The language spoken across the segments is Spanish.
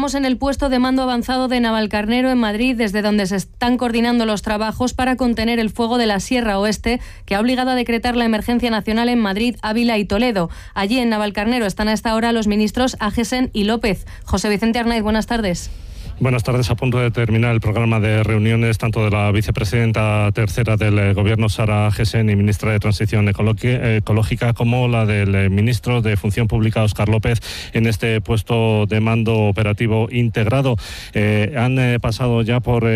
Estamos en el puesto de mando avanzado de Navalcarnero en Madrid, desde donde se están coordinando los trabajos para contener el fuego de la Sierra Oeste, que ha obligado a decretar la emergencia nacional en Madrid, Ávila y Toledo. Allí en Navalcarnero están a esta hora los ministros Agesen y López. José Vicente Arnaiz, buenas tardes. Buenas tardes. A punto de terminar el programa de reuniones tanto de la vicepresidenta tercera del Gobierno, Sara Agesen, y ministra de Transición Ecológica, como la del ministro de Función Pública, Óscar López, en este puesto de mando operativo integrado. Han pasado ya por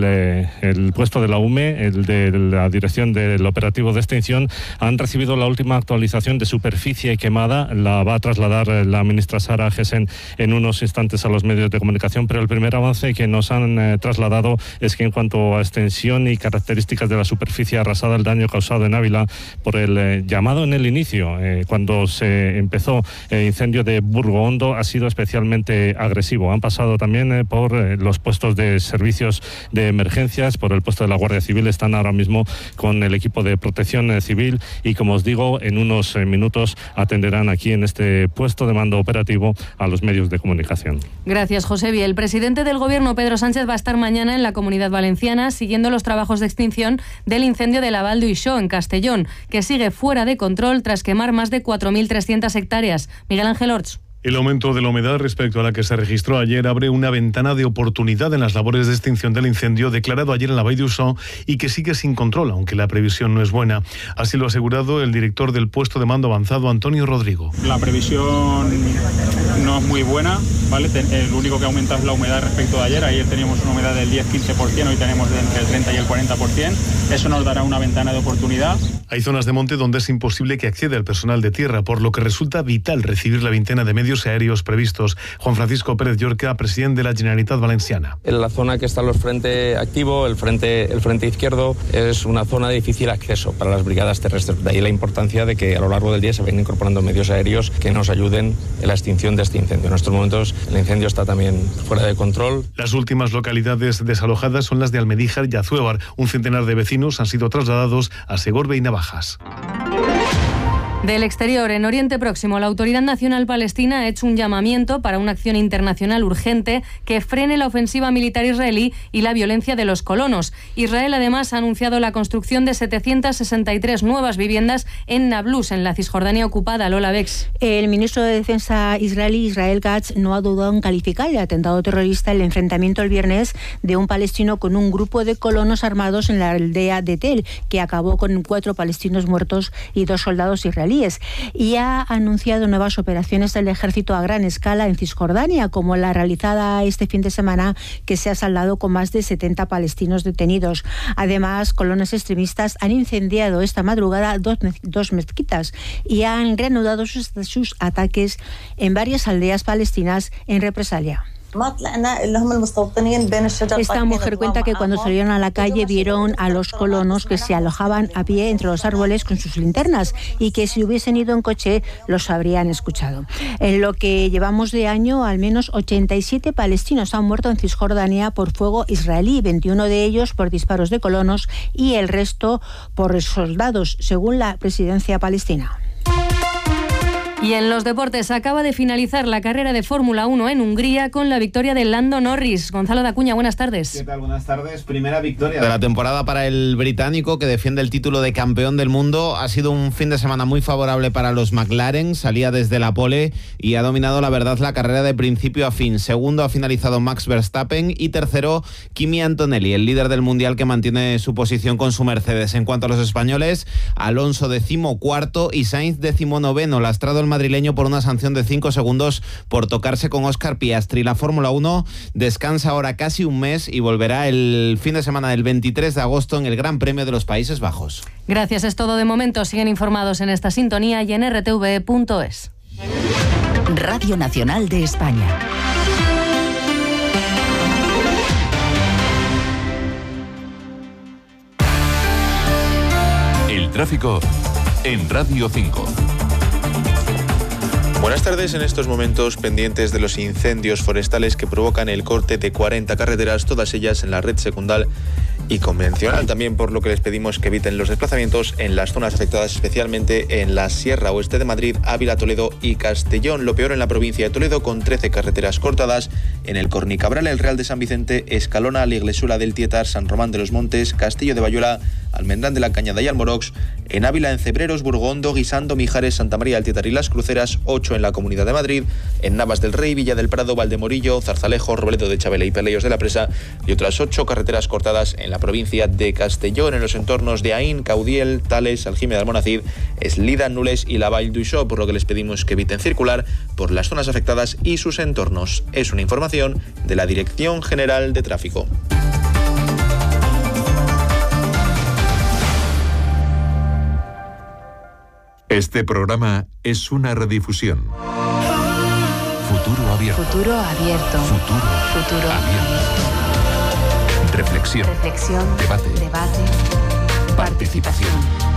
el puesto de la UME, el de la Dirección del Operativo de Extinción. Han recibido la última actualización de superficie quemada. La va a trasladar la ministra Sara Agesen en unos instantes a los medios de comunicación, pero el primer avance que nos han trasladado es que en cuanto a extensión y características de la superficie arrasada, el daño causado en Ávila por el llamado en el inicio, cuando se empezó el incendio de Burgo Hondo, ha sido especialmente agresivo. Han pasado también por los puestos de servicios de emergencias, por el puesto de la Guardia Civil. Están ahora mismo con el equipo de protección civil y, como os digo, en unos minutos atenderán aquí en este puesto de mando operativo a los medios de comunicación. Gracias, Josebi. El presidente del Gobierno, Pedro Sánchez, va a estar mañana en la Comunidad Valenciana siguiendo los trabajos de extinción del incendio de la Val d'Uixó en Castellón, que sigue fuera de control tras quemar más de 4.300 hectáreas. Miguel Ángel Orts. El aumento de la humedad respecto a la que se registró ayer abre una ventana de oportunidad en las labores de extinción del incendio declarado ayer en la Vall d'Uixó y que sigue sin control, aunque la previsión no es buena. Así lo ha asegurado el director del puesto de mando avanzado, Antonio Rodrigo. La previsión no es muy buena, ¿vale? El único que aumenta es la humedad respecto de ayer. Ayer teníamos una humedad del 10-15%, hoy tenemos entre el 30 y el 40%. Eso nos dará una ventana de oportunidad. Hay zonas de monte donde es imposible que acceda el personal de tierra, por lo que resulta vital recibir la veintena de medios aéreos previstos. Juan Francisco Pérez Llorca, presidente de la Generalitat Valenciana. En la zona que están los frente activo, el frente izquierdo, es una zona de difícil acceso para las brigadas terrestres. De ahí la importancia de que a lo largo del día se vayan incorporando medios aéreos que nos ayuden en la extinción de este incendio. En estos momentos el incendio está también fuera de control. Las últimas localidades desalojadas son las de Almedíjar y Azuévar. Un centenar de vecinos han sido trasladados a Segorbe y Navajas. Del exterior, en Oriente Próximo, la Autoridad Nacional Palestina ha hecho un llamamiento para una acción internacional urgente que frene la ofensiva militar israelí y la violencia de los colonos. Israel, además, ha anunciado la construcción de 763 nuevas viviendas en Nablus, en la Cisjordania ocupada. Lola Bex. El ministro de Defensa israelí, Israel Katz, no ha dudado en calificar el atentado terrorista el enfrentamiento el viernes de un palestino con un grupo de colonos armados en la aldea de Tel, que acabó con 4 palestinos muertos y 2 soldados israelíes. Y ha anunciado nuevas operaciones del ejército a gran escala en Cisjordania, como la realizada este fin de semana, que se ha saldado con más de 70 palestinos detenidos. Además, colonos extremistas han incendiado esta madrugada dos mezquitas y han reanudado sus ataques en varias aldeas palestinas en represalia. Esta mujer cuenta que cuando salieron a la calle vieron a los colonos que se alojaban a pie entre los árboles con sus linternas y que si hubiesen ido en coche los habrían escuchado. En lo que llevamos de año, al menos 87 palestinos han muerto en Cisjordania por fuego israelí, 21 de ellos por disparos de colonos y el resto por soldados, según la presidencia palestina. Y en los deportes, acaba de finalizar la carrera de Fórmula 1 en Hungría con la victoria de Lando Norris. Gonzalo Dacuña, buenas tardes. ¿Qué tal? Buenas tardes. Primera victoria de la temporada para el británico, que defiende el título de campeón del mundo. Ha sido un fin de semana muy favorable para los McLaren. Salía desde la pole y ha dominado, la verdad, la carrera de principio a fin. Segundo ha finalizado Max Verstappen y tercero Kimi Antonelli, el líder del mundial, que mantiene su posición con su Mercedes. En cuanto a los españoles, Alonso 14º y Sainz 19º, lastrado el madrileño por una sanción de 5 segundos por tocarse con Óscar Piastri. La Fórmula 1 descansa ahora casi un mes y volverá el fin de semana del 23 de agosto en el Gran Premio de los Países Bajos. Gracias, es todo de momento. Siguen informados en esta sintonía y en rtv.es. Radio Nacional de España. El tráfico en Radio 5. Buenas tardes. En estos momentos pendientes de los incendios forestales que provocan el corte de 40 carreteras, todas ellas en la red secundal y convencional. También por lo que les pedimos que eviten los desplazamientos en las zonas afectadas, especialmente en la Sierra Oeste de Madrid, Ávila, Toledo y Castellón. Lo peor en la provincia de Toledo, con 13 carreteras cortadas en el Cornicabral, el Real de San Vicente, Escalona, la Iglesuela del Tietar, San Román de los Montes, Castillo de Bayona, Almendrán de la Cañada y Almorox. En Ávila, en Cebreros, Burgondo, Guisando, Mijares, Santa María del Tietar y Las Cruceras, 8 en la Comunidad de Madrid. En Navas del Rey, Villa del Prado, Valdemorillo, Zarzalejo, Robledo de Chabela y Pelillos de la Presa, y otras 8 carreteras cortadas en la provincia de Castellón, en los entornos de Aín, Caudiel, Tales, Aljime de Almonacid, Eslida, Nules y la Vall d'Uixó, por lo que les pedimos que eviten circular por las zonas afectadas y sus entornos. Es una información de la Dirección General de Tráfico. Este programa es una redifusión. Futuro abierto. Futuro abierto. Futuro abierto. Reflexión. Debate. Participación.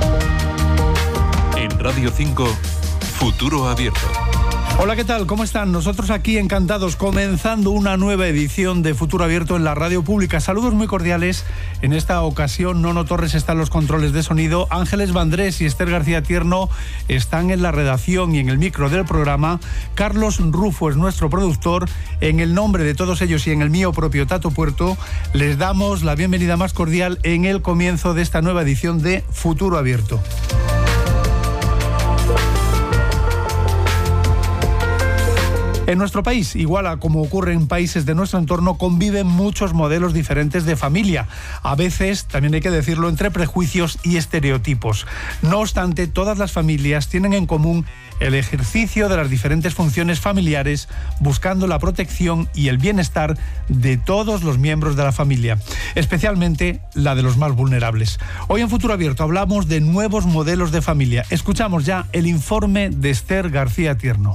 En Radio 5, Futuro abierto. Hola, ¿qué tal? ¿Cómo están? Nosotros aquí encantados, comenzando una nueva edición de Futuro Abierto en la radio pública. Saludos muy cordiales. En esta ocasión, Nono Torres está en los controles de sonido, Ángeles Vandrés y Esther García Tierno están en la redacción y en el micro del programa. Carlos Rufo es nuestro productor. En el nombre de todos ellos y en el mío propio, Tato Puerto, les damos la bienvenida más cordial en el comienzo de esta nueva edición de Futuro Abierto. En nuestro país, igual a como ocurre en países de nuestro entorno, conviven muchos modelos diferentes de familia. A veces, también hay que decirlo, entre prejuicios y estereotipos. No obstante, todas las familias tienen en común el ejercicio de las diferentes funciones familiares, buscando la protección y el bienestar de todos los miembros de la familia, especialmente la de los más vulnerables. Hoy en Futuro Abierto hablamos de nuevos modelos de familia. Escuchamos ya el informe de Esther García Tierno.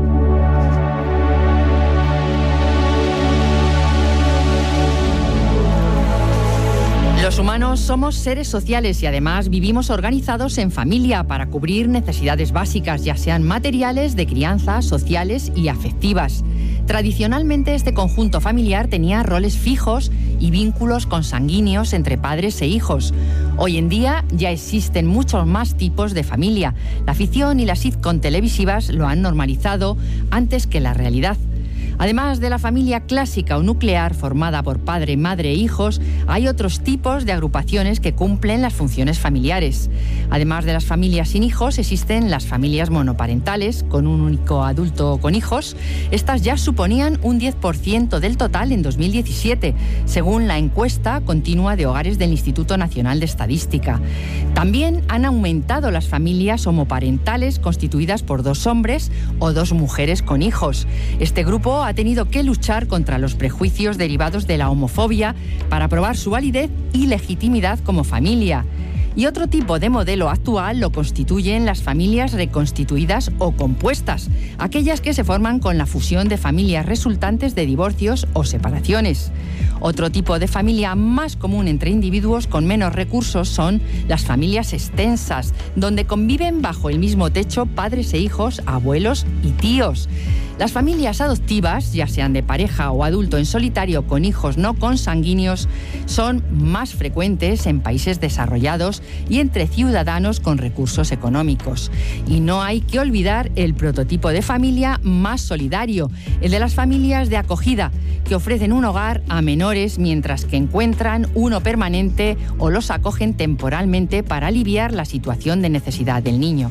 Los humanos somos seres sociales y además vivimos organizados en familia para cubrir necesidades básicas, ya sean materiales, de crianza, sociales y afectivas. Tradicionalmente este conjunto familiar tenía roles fijos y vínculos consanguíneos entre padres e hijos. Hoy en día ya existen muchos más tipos de familia. La ficción y las sitcom televisivas lo han normalizado antes que la realidad. Además de la familia clásica o nuclear formada por padre, madre e hijos, hay otros tipos de agrupaciones que cumplen las funciones familiares. Además de las familias sin hijos, existen las familias monoparentales con un único adulto con hijos. Estas ya suponían un 10% del total en 2017, según la encuesta continua de hogares del Instituto Nacional de Estadística. También han aumentado las familias homoparentales constituidas por 2 hombres o 2 mujeres con hijos. Este grupo ha tenido que luchar contra los prejuicios derivados de la homofobia para probar su validez y legitimidad como familia. Y otro tipo de modelo actual lo constituyen las familias reconstituidas o compuestas, aquellas que se forman con la fusión de familias resultantes de divorcios o separaciones. Otro tipo de familia más común entre individuos con menos recursos son las familias extensas, donde conviven bajo el mismo techo padres e hijos, abuelos y tíos. Las familias adoptivas, ya sean de pareja o adulto en solitario con hijos no consanguíneos, son más frecuentes en países desarrollados y entre ciudadanos con recursos económicos. Y no hay que olvidar el prototipo de familia más solidario, el de las familias de acogida, que ofrecen un hogar a menores mientras que encuentran uno permanente o los acogen temporalmente para aliviar la situación de necesidad del niño.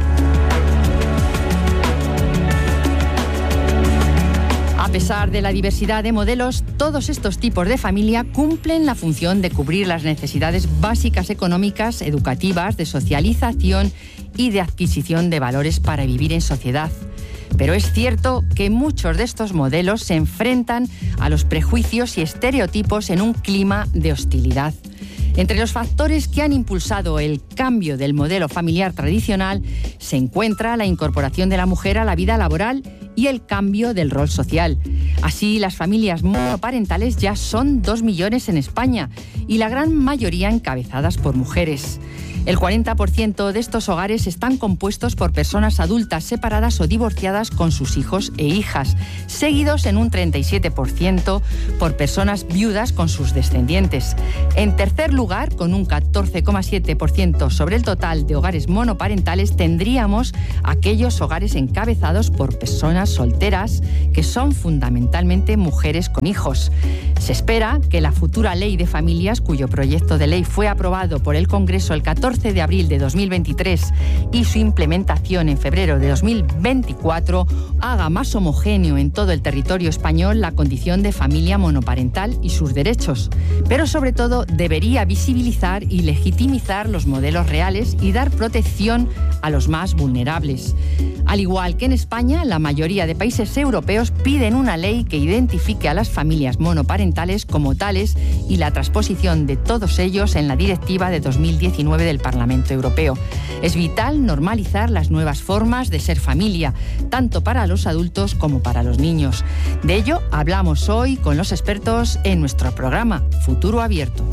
A pesar de la diversidad de modelos, todos estos tipos de familia cumplen la función de cubrir las necesidades básicas económicas, educativas, de socialización y de adquisición de valores para vivir en sociedad. Pero es cierto que muchos de estos modelos se enfrentan a los prejuicios y estereotipos en un clima de hostilidad. Entre los factores que han impulsado el cambio del modelo familiar tradicional se encuentra la incorporación de la mujer a la vida laboral y el cambio del rol social. Así, las familias monoparentales ya son 2 millones en España y la gran mayoría encabezadas por mujeres. El 40% de estos hogares están compuestos por personas adultas separadas o divorciadas con sus hijos e hijas, seguidos en un 37% por personas viudas con sus descendientes. En tercer lugar, con un 14,7% sobre el total de hogares monoparentales, tendríamos aquellos hogares encabezados por personas solteras, que son fundamentalmente mujeres con hijos. Se espera que la futura Ley de Familias, cuyo proyecto de ley fue aprobado por el Congreso el 14 de abril de 2023 y su implementación en febrero de 2024, haga más homogéneo en todo el territorio español la condición de familia monoparental y sus derechos. Pero sobre todo debería visibilizar y legitimizar los modelos reales y dar protección a los más vulnerables. Al igual que en España, la mayoría de países europeos piden una ley que identifique a las familias monoparentales como tales y la transposición de todos ellos en la Directiva de 2019 del Parlamento Europeo. Es vital normalizar las nuevas formas de ser familia, tanto para los adultos como para los niños. De ello hablamos hoy con los expertos en nuestro programa Futuro Abierto.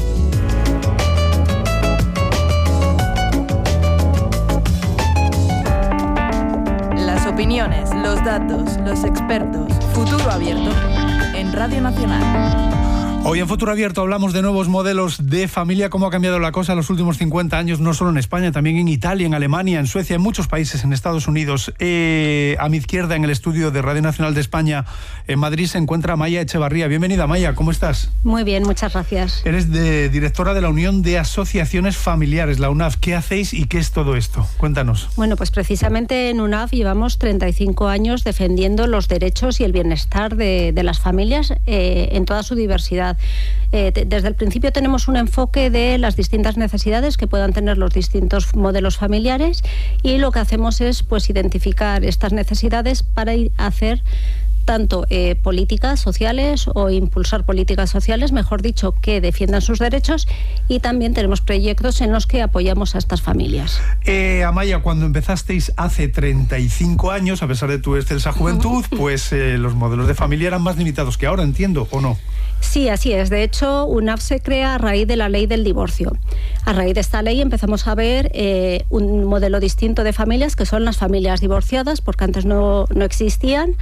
Las opiniones, los datos, los expertos. Futuro Abierto en Radio Nacional. Hoy en Futuro Abierto hablamos de nuevos modelos de familia, cómo ha cambiado la cosa en los últimos 50 años, no solo en España, también en Italia, en Alemania, en Suecia, en muchos países, en Estados Unidos. A mi izquierda, en el estudio de Radio Nacional de España, en Madrid, se encuentra Maya Echevarría. Bienvenida, Maya, ¿cómo estás? Muy bien, muchas gracias. Eres directora de la Unión de Asociaciones Familiares, la UNAF. ¿Qué hacéis y qué es todo esto? Cuéntanos. Bueno, pues precisamente en UNAF llevamos 35 años defendiendo los derechos y el bienestar de las familias en toda su diversidad. Desde el principio tenemos un enfoque de las distintas necesidades que puedan tener los distintos modelos familiares y lo que hacemos es pues identificar estas necesidades para hacer tanto políticas sociales o impulsar políticas sociales, mejor dicho, que defiendan sus derechos, y también tenemos proyectos en los que apoyamos a estas familias. Amaya, cuando empezasteis hace 35 años, a pesar de tu excelsa juventud, pues los modelos de familia eran más limitados que ahora, entiendo, ¿o no? Sí, así es. De hecho, UNAF se crea a raíz de la ley del divorcio. A raíz de esta ley empezamos a ver un modelo distinto de familias, que son las familias divorciadas, porque antes no existían,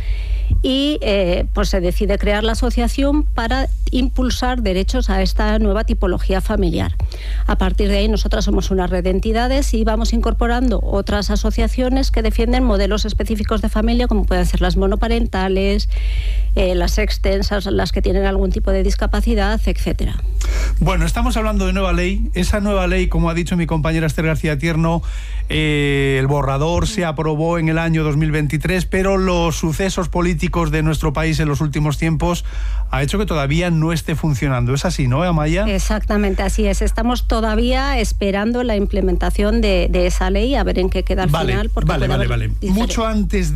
y pues se decide crear la asociación para impulsar derechos a esta nueva tipología familiar. A partir de ahí, nosotras somos una red de entidades y vamos incorporando otras asociaciones que defienden modelos específicos de familia, como pueden ser las monoparentales, las extensas, las que tienen algún tipo de discapacidad, etcétera. Bueno, estamos hablando de nueva ley. Esa nueva ley, como ha dicho mi compañera Esther García Tierno, el borrador se aprobó en el año 2023, pero los sucesos políticos de nuestro país en los últimos tiempos ha hecho que todavía no esté funcionando. ¿Es así, no, Amaya? Exactamente, así es. Estamos todavía esperando la implementación de esa ley, a ver en qué queda al final. Vale. Mucho antes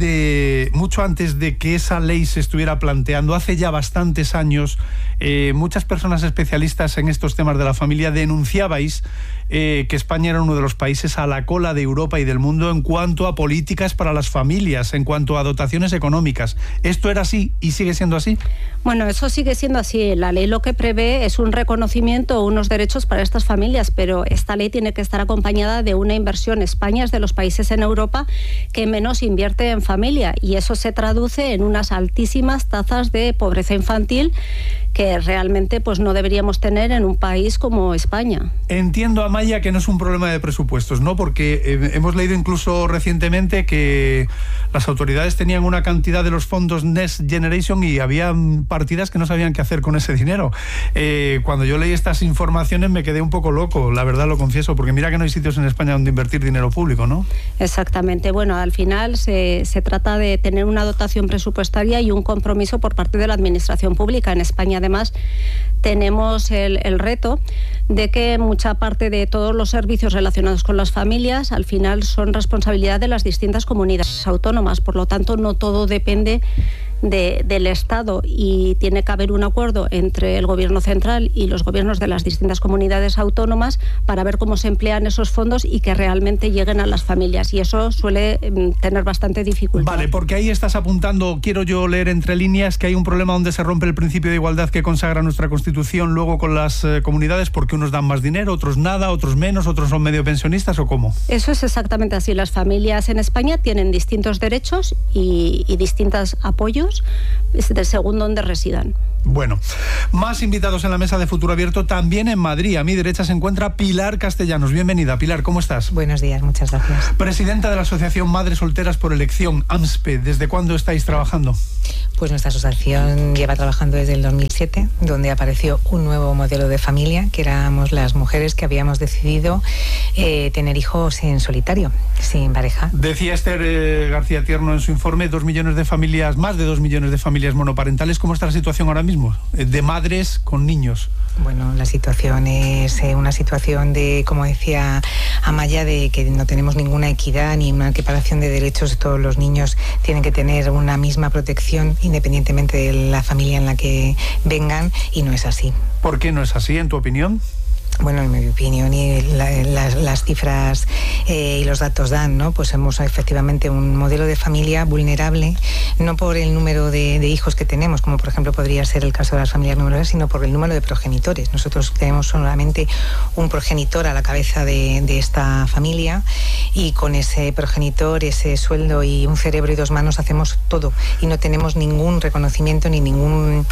de que esa ley se estuviera planteando, hace ya bastantes años, muchas personas especialistas en estos temas de la familia denunciabais que España era uno de los países a la cola de Europa y del mundo en cuanto a políticas para las familias, en cuanto a dotaciones económicas. ¿Esto era así y sigue siendo así? Bueno, eso sigue siendo así. La ley lo que prevé es un reconocimiento o unos derechos para estas familias, pero esta ley tiene que estar acompañada de una inversión. España es de los países en Europa que menos invierte en familia, y eso se traduce en unas altísimas tasas de pobreza infantil que realmente pues no deberíamos tener en un país como España. Entiendo, Amaya, que no es un problema de presupuestos, ¿no? Porque hemos leído incluso recientemente que las autoridades tenían una cantidad de los fondos Next Generation y había partidas que no sabían qué hacer con ese dinero. Cuando yo leí estas informaciones me quedé un poco loco, la verdad lo confieso, porque mira que no hay sitios en España donde invertir dinero público, ¿no? Exactamente. Bueno, al final se trata de tener una dotación presupuestaria y un compromiso por parte de la administración pública. En España, además, tenemos el reto de que mucha parte de todos los servicios relacionados con las familias al final son responsabilidad de las distintas comunidades autónomas. Por lo tanto, no todo depende del Estado y tiene que haber un acuerdo entre el Gobierno central y los gobiernos de las distintas comunidades autónomas para ver cómo se emplean esos fondos y que realmente lleguen a las familias. Y eso suele tener bastante dificultad. Vale, porque ahí estás apuntando, quiero yo leer entre líneas, que hay un problema donde se rompe el principio de igualdad que consagra nuestra Constitución luego con las comunidades, porque unos dan más dinero, otros nada, otros menos, otros son medio pensionistas, ¿o cómo? Eso es exactamente así. Las familias en España tienen distintos derechos y distintos apoyos según donde residan. Bueno, más invitados en la mesa de Futuro Abierto, también en Madrid. A mi derecha se encuentra Pilar Castellanos. Bienvenida, Pilar, ¿cómo estás? Buenos días, muchas gracias. Presidenta de la Asociación Madres Solteras por Elección, AMSPE. ¿Desde cuándo estáis trabajando? Pues nuestra asociación lleva trabajando desde el 2007, donde apareció un nuevo modelo de familia, que éramos las mujeres que habíamos decidido tener hijos en solitario, sin pareja. Decía Esther García Tierno en su informe, 2 millones de familias, más de 2 millones de familias monoparentales. ¿Cómo está la situación ahora mismo de madres con niños? Bueno, la situación es una situación de, como decía Amaya, de que no tenemos ninguna equidad ni una equiparación de derechos. Todos los niños tienen que tener una misma protección independientemente de la familia en la que vengan, y no es así. ¿Por qué no es así, en tu opinión? Bueno, en mi opinión, y las cifras y los datos dan, ¿no? Pues hemos efectivamente un modelo de familia vulnerable, no por el número de hijos que tenemos, como por ejemplo podría ser el caso de las familias numerosas, sino por el número de progenitores. Nosotros tenemos solamente un progenitor a la cabeza de esta familia, y con ese progenitor, ese sueldo y un cerebro y 2 manos hacemos todo, y no tenemos ningún reconocimiento ni ningún,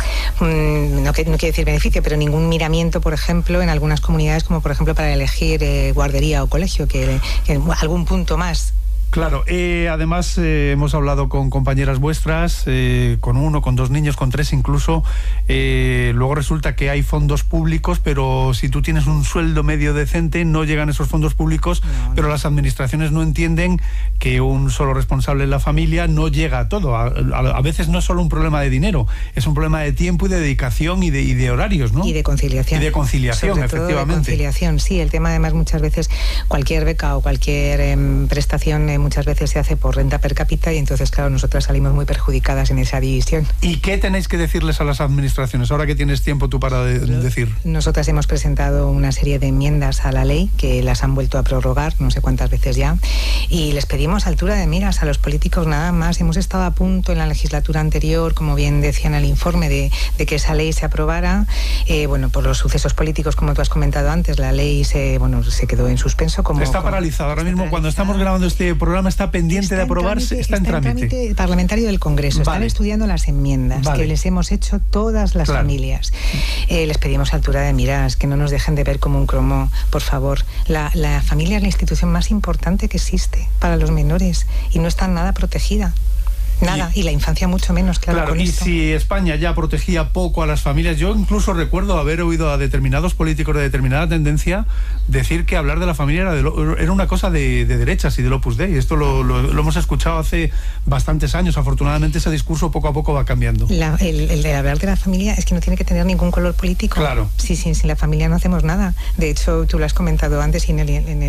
no quiero decir beneficio, pero ningún miramiento, por ejemplo, en algunas comunidades, como por ejemplo para elegir guardería o colegio, que algún punto más. Claro, además hemos hablado con compañeras vuestras, con 1, con 2 niños, con 3 incluso. Luego resulta que hay fondos públicos, pero si tú tienes un sueldo medio decente, no llegan esos fondos públicos, pero las administraciones no entienden que un solo responsable en la familia no llega a todo. A veces no es solo un problema de dinero, es un problema de tiempo y de dedicación y de horarios, ¿no? Y de conciliación. Y de conciliación, sobre todo efectivamente. De conciliación, sí. El tema, además, muchas veces cualquier beca o cualquier prestación muchas veces se hace por renta per cápita, y entonces, claro, nosotras salimos muy perjudicadas en esa división. ¿Y qué tenéis que decirles a las administraciones ahora que tienes tiempo tú para decir? Nosotras hemos presentado una serie de enmiendas a la ley que las han vuelto a prorrogar no sé cuántas veces ya, y les pedimos altura de miras a los políticos, nada más. Hemos estado a punto en la legislatura anterior, como bien decía en el informe, de que esa ley se aprobara. Bueno, por los sucesos políticos, como tú has comentado antes, la ley se quedó en suspenso. Está paralizada ahora mismo. Cuando estamos grabando este programa está pendiente de aprobarse, está en trámite parlamentario del Congreso. Están estudiando las enmiendas que les hemos hecho todas las familias. Les pedimos altura de miras, que no nos dejen de ver como un cromo, por favor. La familia es la institución más importante que existe para los menores y no está nada protegida. Nada, y la infancia mucho menos, claro. Claro, y si España ya protegía poco a las familias, yo incluso recuerdo haber oído a determinados políticos de determinada tendencia decir que hablar de la familia era una cosa de derechas y del Opus Dei. Esto lo hemos escuchado hace bastantes años. Afortunadamente ese discurso poco a poco va cambiando. El de hablar de la familia es que no tiene que tener ningún color político. Claro. Sí, sin la familia no hacemos nada. De hecho, tú lo has comentado antes y en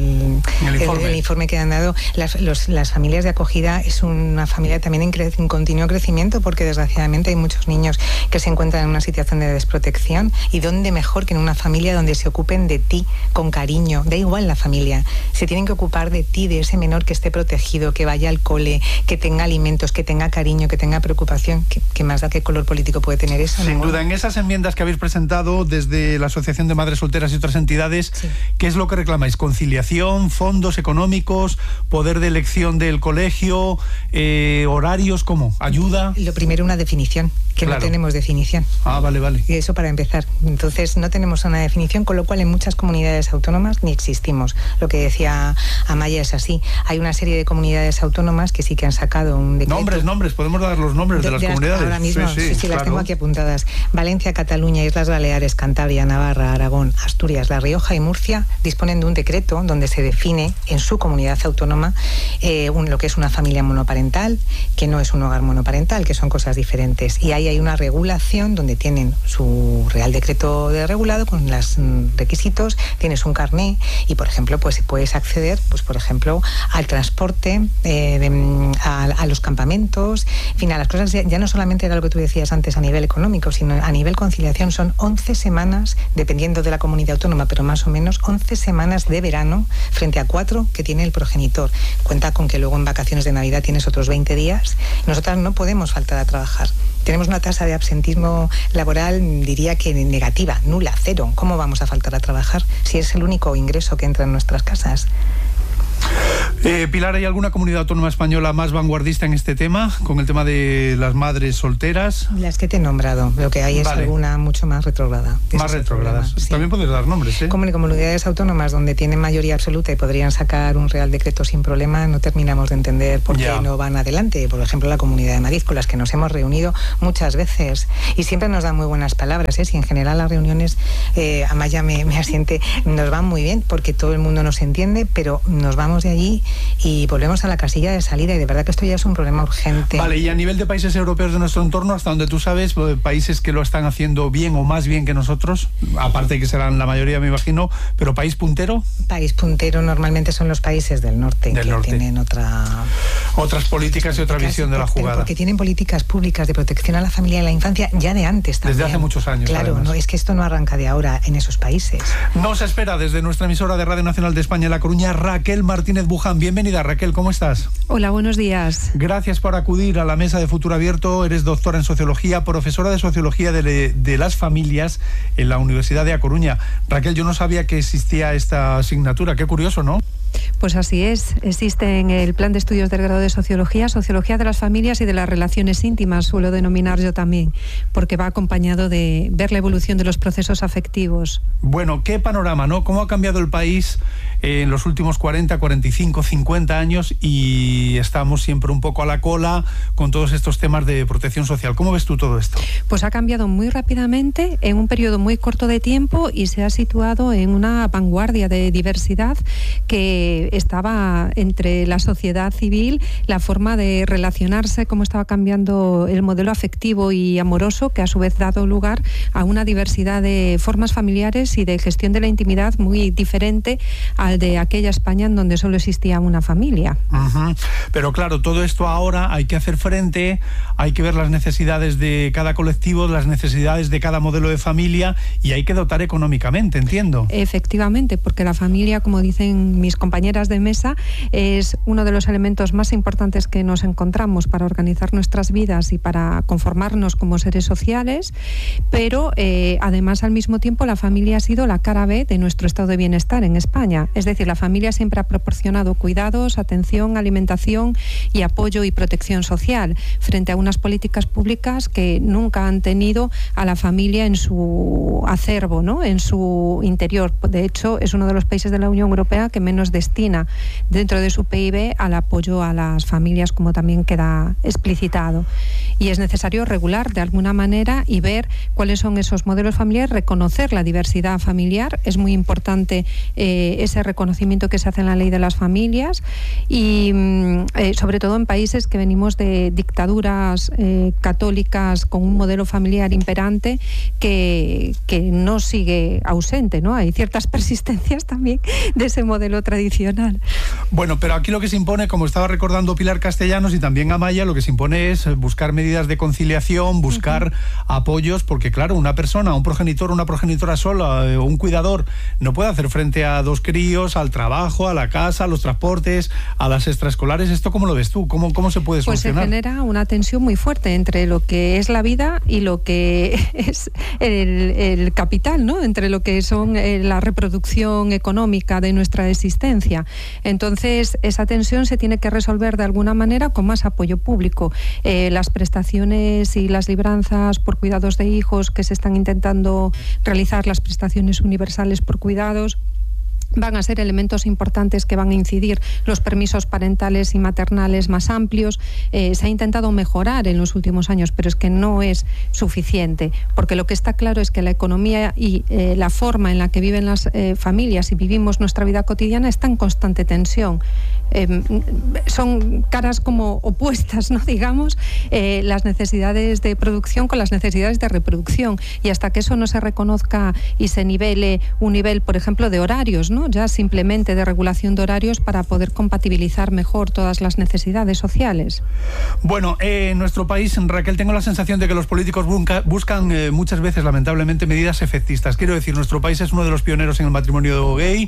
el informe que han dado, las familias de acogida es una familia también en continuo crecimiento, porque desgraciadamente hay muchos niños que se encuentran en una situación de desprotección, y dónde mejor que en una familia donde se ocupen de ti con cariño. Da igual la familia, se tienen que ocupar de ti, de ese menor, que esté protegido, que vaya al cole, que tenga alimentos, que tenga cariño, que tenga preocupación. ¿Qué más da? ¿Qué color político puede tener eso? Sin duda, en esas enmiendas que habéis presentado desde la Asociación de Madres Solteras y otras entidades, ¿qué es lo que reclamáis? ¿Conciliación, fondos económicos, poder de elección del colegio, horarios? ¿Cómo? ¿Ayuda? Lo primero, una definición, que no tenemos definición. Vale. Y eso para empezar. Entonces, no tenemos una definición, con lo cual en muchas comunidades autónomas ni existimos. Lo que decía Amaya es así. Hay una serie de comunidades autónomas que sí que han sacado un decreto. Nombres, podemos dar los nombres de las comunidades. Ahora mismo, sí, las tengo aquí apuntadas. Valencia, Cataluña, Islas Baleares, Cantabria, Navarra, Aragón, Asturias, La Rioja y Murcia disponen de un decreto donde se define en su comunidad autónoma lo que es una familia monoparental, que no es un hogar monoparental, que son cosas diferentes. Y ahí hay una regulación donde tienen su Real Decreto de regulado con los requisitos, tienes un carné y, por ejemplo, pues puedes acceder, pues por ejemplo, al transporte, a los campamentos, en fin, a las cosas. Ya no solamente era lo que tú decías antes a nivel económico, sino a nivel conciliación. Son 11 semanas, dependiendo de la comunidad autónoma, pero más o menos 11 semanas de verano frente a 4 que tiene el progenitor. Cuenta con que luego en vacaciones de Navidad tienes otros 20 días. Nosotras no podemos faltar a trabajar. Tenemos una tasa de absentismo laboral, diría que negativa, nula, cero. ¿Cómo vamos a faltar a trabajar si es el único ingreso que entra en nuestras casas? Pilar, ¿hay alguna comunidad autónoma española más vanguardista en este tema, con el tema de las madres solteras? Las que te he nombrado, lo que hay es alguna mucho más retrógrada. Más retrógradas. Sí. También puedes dar nombres, ¿eh? Como en comunidades autónomas donde tienen mayoría absoluta y podrían sacar un Real Decreto sin problema, no terminamos de entender por qué no van adelante. Por ejemplo, la Comunidad de Madrid, con las que nos hemos reunido muchas veces y siempre nos dan muy buenas palabras, ¿eh? Si en general las reuniones, Amaya me asiente, nos van muy bien porque todo el mundo nos entiende, pero nos vamos de allí y volvemos a la casilla de salida, y de verdad que esto ya es un problema urgente. Vale, y a nivel de países europeos de nuestro entorno, hasta donde tú sabes, países que lo están haciendo bien o más bien que nosotros, aparte de que serán la mayoría, me imagino, pero ¿país puntero? País puntero normalmente son los países del norte, tienen otras políticas y otra visión de la jugada. Porque tienen políticas públicas de protección a la familia y a la infancia ya de antes también. Desde hace muchos años. Claro, no, es que esto no arranca de ahora en esos países. Nos espera desde nuestra emisora de Radio Nacional de España en La Coruña, Raquel Martínez Buján. Bienvenida, Raquel, ¿cómo estás? Hola, buenos días. Gracias por acudir a la mesa de Futuro Abierto. Eres doctora en Sociología, profesora de Sociología de las Familias en la Universidad de A Coruña. Raquel, yo no sabía que existía esta asignatura. Qué curioso, ¿no? Pues así es. Existe en el plan de estudios del grado de Sociología, Sociología de las Familias y de las Relaciones Íntimas, suelo denominar yo también, porque va acompañado de ver la evolución de los procesos afectivos. Bueno, qué panorama, ¿no? ¿Cómo ha cambiado el país en los últimos 40, 45, 50 años y estamos siempre un poco a la cola con todos estos temas de protección social? ¿Cómo ves tú todo esto? Pues ha cambiado muy rápidamente en un periodo muy corto de tiempo y se ha situado en una vanguardia de diversidad que estaba entre la sociedad civil, la forma de relacionarse, cómo estaba cambiando el modelo afectivo y amoroso, que a su vez ha dado lugar a una diversidad de formas familiares y de gestión de la intimidad muy diferente al de aquella España en donde solo existía una familia. Uh-huh. Pero claro, todo esto ahora hay que hacer frente, hay que ver las necesidades de cada colectivo, las necesidades de cada modelo de familia y hay que dotar económicamente, entiendo. Efectivamente, porque la familia, como dicen mis compañeras de mesa, es uno de los elementos más importantes que nos encontramos para organizar nuestras vidas y para conformarnos como seres sociales, pero además al mismo tiempo la familia ha sido la cara B de nuestro estado de bienestar en España. Es decir, la familia siempre ha proporcionado cuidados, atención, alimentación y apoyo y protección social frente a unas políticas públicas que nunca han tenido a la familia en su acervo, ¿no? En su interior. De hecho, es uno de los países de la Unión Europea que menos destina dentro de su PIB al apoyo a las familias, como también queda explicitado. Y es necesario regular de alguna manera y ver cuáles son esos modelos familiares, reconocer la diversidad familiar. Es muy importante ese reconocimiento que se hace en la ley de las familias y sobre todo en países que venimos de dictaduras católicas con un modelo familiar imperante que no sigue ausente, ¿no? Hay ciertas persistencias también de ese modelo tradicional. Bueno, pero aquí lo que se impone, como estaba recordando Pilar Castellanos y también Amaya, lo que se impone es buscar medidas de conciliación, buscar apoyos, porque claro, una persona, un progenitor, una progenitora sola, un cuidador, no puede hacer frente a dos críos, al trabajo, a la casa, a los transportes, a las extraescolares. ¿Esto cómo lo ves tú? ¿Cómo se puede solucionar? Pues se genera una tensión muy fuerte entre lo que es la vida y lo que es el capital, ¿no? Entre lo que son la reproducción económica de nuestra existencia. Entonces, esa tensión se tiene que resolver de alguna manera con más apoyo público. Las prestaciones y las libranzas por cuidados de hijos que se están intentando realizar, las prestaciones universales por cuidados, van a ser elementos importantes que van a incidir. Los permisos parentales y maternales más amplios. Se ha intentado mejorar en los últimos años, pero es que no es suficiente, porque lo que está claro es que la economía y la forma en la que viven las familias y vivimos nuestra vida cotidiana está en constante tensión. Son caras como opuestas, ¿no? Digamos, las necesidades de producción con las necesidades de reproducción, y hasta que eso no se reconozca y se nivele un nivel, por ejemplo, de horarios, ¿no? Ya simplemente de regulación de horarios para poder compatibilizar mejor todas las necesidades sociales. Bueno, en nuestro país, Raquel, tengo la sensación de que los políticos buscan muchas veces, lamentablemente, medidas efectistas. Quiero decir, nuestro país es uno de los pioneros en el matrimonio gay,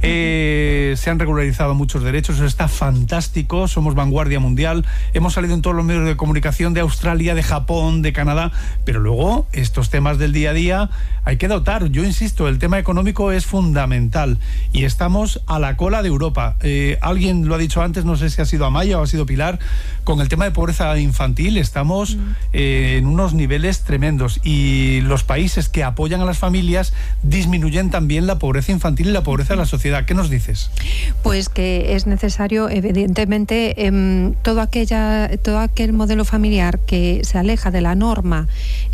se han regularizado muchos derechos, eso está fantástico, somos vanguardia mundial, hemos salido en todos los medios de comunicación de Australia, de Japón, de Canadá, pero luego estos temas del día a día hay que dotar. Yo insisto, el tema económico es fundamental y estamos a la cola de Europa. Alguien lo ha dicho antes, no sé si ha sido Amaya o ha sido Pilar, con el tema de pobreza infantil estamos en unos niveles tremendos, y los países que apoyan a las familias disminuyen también la pobreza infantil y la pobreza de la sociedad. ¿Qué nos dices? Pues que es necesario, evidentemente, todo aquel modelo familiar que se aleja de la norma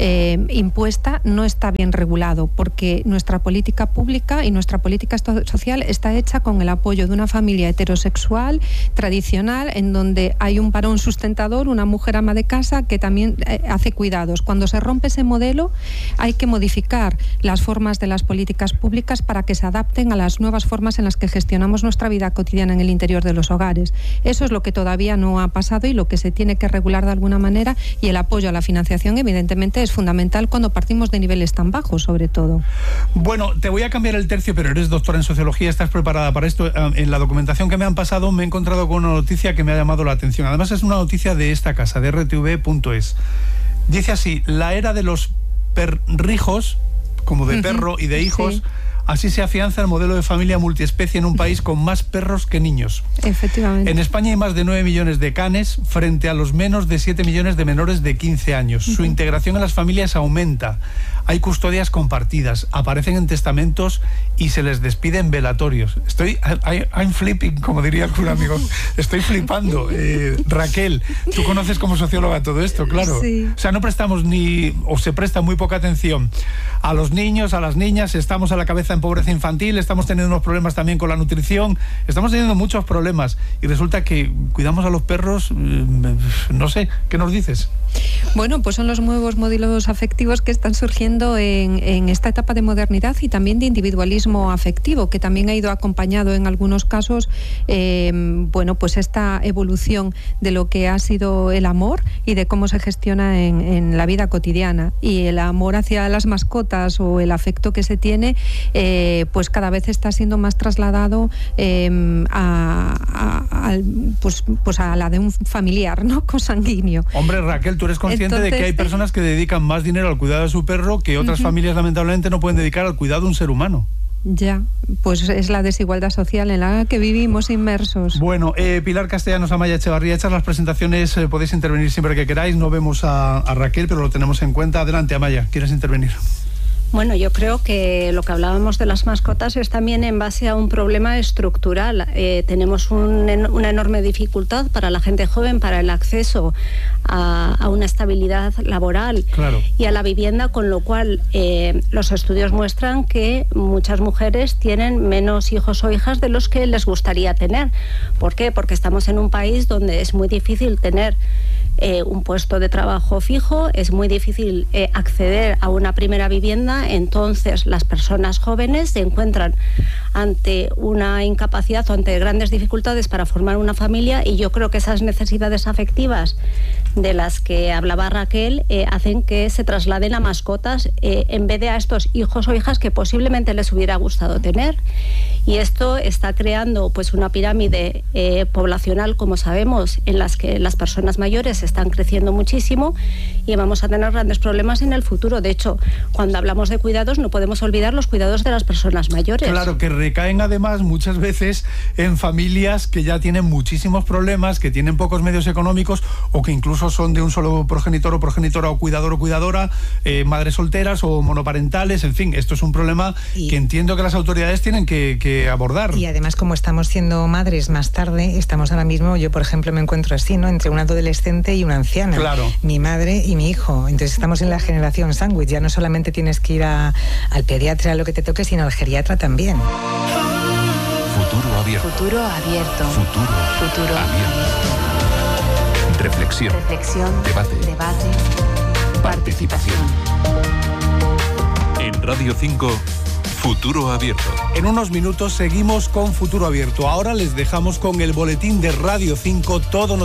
impuesta no está bien regulado, porque nuestra política pública y nuestra política social está hecha con el apoyo de una familia heterosexual tradicional, en donde hay un varón sustentador, una mujer ama de casa que también hace cuidados. Cuando se rompe ese modelo, hay que modificar las formas de las políticas públicas para que se adapten a las nuevas formas en las que gestionamos nuestra vida cotidiana en el interior de los hogares. Eso es lo que todavía no ha pasado y lo que se tiene que regular de alguna manera, y el apoyo a la financiación evidentemente es fundamental cuando partimos de niveles tan bajos, sobre todo. Bueno, te voy a cambiar el tercio, pero eres doctora en sociología, estás preparada para esto. En la documentación que me han pasado me he encontrado con una noticia que me ha llamado la atención. Además es una noticia de esta casa, de RTV.es. Dice así: la era de los perrijos, como de perro y de hijos, sí. Así se afianza el modelo de familia multiespecie en un país con más perros que niños. Efectivamente. En España hay más de 9 millones de canes frente a los menos de 7 millones de menores de 15 años. Su integración en las familias aumenta. Hay custodias compartidas, aparecen en testamentos y se les despide en velatorios. I'm flipping, como diría algún amigo. Estoy flipando. Raquel, tú conoces como socióloga todo esto, claro. Sí. O sea, no prestamos o se presta muy poca atención a los niños, a las niñas, estamos a la cabeza en pobreza infantil, estamos teniendo unos problemas también con la nutrición, estamos teniendo muchos problemas y resulta que cuidamos a los perros, no sé, ¿qué nos dices? Bueno, pues son los nuevos modelos afectivos que están surgiendo en esta etapa de modernidad y también de individualismo afectivo, que también ha ido acompañado en algunos casos, bueno, pues esta evolución de lo que ha sido el amor y de cómo se gestiona en la vida cotidiana. Y el amor hacia las mascotas o el afecto que se tiene, pues cada vez está siendo más trasladado pues a la de un familiar, ¿no? Consanguíneo. Hombre, Raquel, tú eres consciente de que hay personas que dedican más dinero al cuidado de su perro que otras familias lamentablemente no pueden dedicar al cuidado de un ser humano. Ya, pues es la desigualdad social en la que vivimos inmersos. Bueno, Pilar Castellanos, Amaya Echevarría, hechas las presentaciones, podéis intervenir siempre que queráis. No vemos a Raquel, pero lo tenemos en cuenta. Adelante, Amaya, ¿quieres intervenir? Bueno, yo creo que lo que hablábamos de las mascotas es también en base a un problema estructural. Tenemos una enorme dificultad para la gente joven para el acceso a una estabilidad laboral, claro, y a la vivienda, con lo cual los estudios muestran que muchas mujeres tienen menos hijos o hijas de los que les gustaría tener. ¿Por qué? Porque estamos en un país donde es muy difícil tener un puesto de trabajo fijo, es muy difícil acceder a una primera vivienda. Entonces las personas jóvenes se encuentran ante una incapacidad o ante grandes dificultades para formar una familia, y yo creo que esas necesidades afectivas de las que hablaba Raquel hacen que se trasladen a mascotas en vez de a estos hijos o hijas que posiblemente les hubiera gustado tener. Y esto está creando pues una pirámide poblacional, como sabemos, en las que las personas mayores están creciendo muchísimo y vamos a tener grandes problemas en el futuro. De hecho, cuando hablamos de cuidados no podemos olvidar los cuidados de las personas mayores. Claro, que recaen además muchas veces en familias que ya tienen muchísimos problemas, que tienen pocos medios económicos o que incluso recursos son de un solo progenitor o progenitora o cuidador o cuidadora, madres solteras o monoparentales, en fin, esto es un problema que entiendo que las autoridades tienen que abordar. Y además, como estamos siendo madres más tarde, estamos ahora mismo, yo por ejemplo me encuentro así, ¿no? Entre un adolescente y una anciana. Claro. Mi madre y mi hijo. Entonces estamos en la generación sándwich. Ya no solamente tienes que ir al pediatra a lo que te toque, sino al geriatra también. Futuro abierto. Futuro abierto. Futuro abierto. Reflexión. Debate. Participación. En Radio 5, Futuro Abierto. En unos minutos seguimos con Futuro Abierto. Ahora les dejamos con el boletín de Radio 5, todo